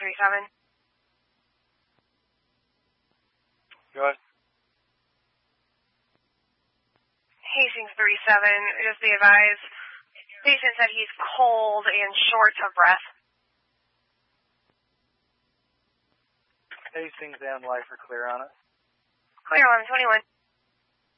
37. Go ahead. Hastings 37, just be advised. Patient said he's cold and short of breath. Hastings and life are clear on it. Clear 1121.